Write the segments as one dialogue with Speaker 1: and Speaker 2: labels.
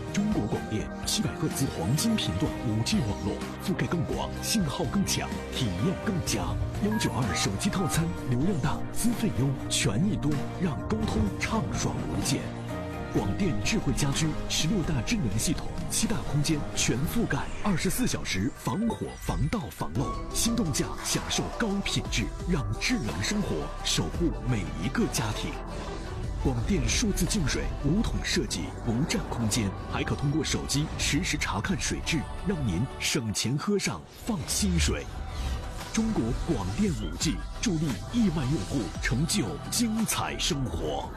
Speaker 1: 中国广电700赫兹黄金频段5G 网络，覆盖更广，信号更强，体验更佳。192手机套餐，流量大，资费优，权益多，让沟通畅爽无间。广电智慧家居16大智能系统，7大空间全覆盖，24小时防火防盗防漏，心动价享受高品质，让智能生活守护每一个家庭。广电数字净水无桶设计，不占空间，还可通过手机实时查看水质，让您省钱喝上放心水。中国广电5G助力亿万用户成就精彩生活。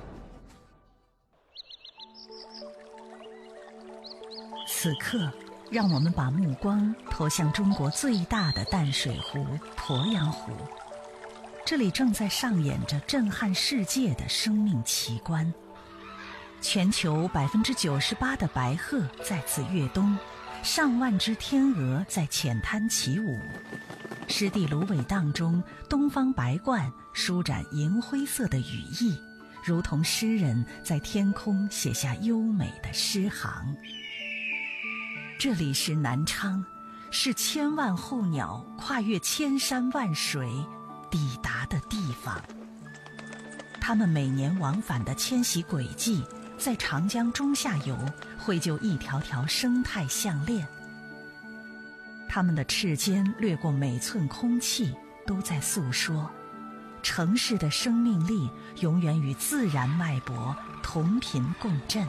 Speaker 2: 此刻，让我们把目光投向中国最大的淡水湖——鄱阳湖。这里正在上演着震撼世界的生命奇观。全球98%的白鹤在此跃冬，上万只天鹅在浅滩起舞。湿地芦苇荡中，东方白鹳舒展银灰色的羽翼，如同诗人在天空写下优美的诗行。这里是南昌，是千万候鸟跨越千山万水抵达的地方。它们每年往返的迁徙轨迹，在长江中下游绘就一条条生态项链。它们的翅尖掠过每寸空气，都在诉说城市的生命力永远与自然脉搏同频共振。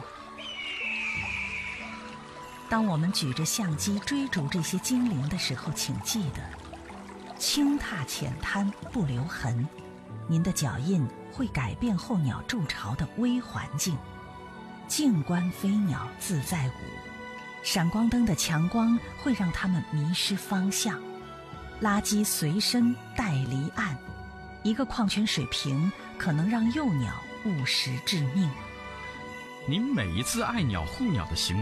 Speaker 2: 当我们举着相机追逐这些精灵的时候，请记得轻踏浅滩不留痕，您的脚印会改变候鸟筑巢的微环境。静观飞鸟自在舞，闪光灯的强光会让它们迷失方向。垃圾随身带离岸，一个矿泉水瓶可能让幼鸟误食致命。
Speaker 3: 您每一次爱鸟护鸟的行为